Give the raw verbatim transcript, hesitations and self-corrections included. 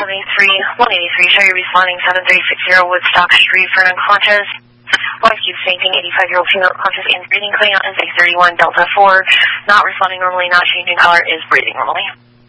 eighty-three, one eighty-three, show you responding seven three six zero Woodstock Street for an unconscious. Wife keeps fainting, eighty-five-year-old female conscious and breathing, coming out as a thirty-one Delta four, not responding normally, not changing color, is breathing normally.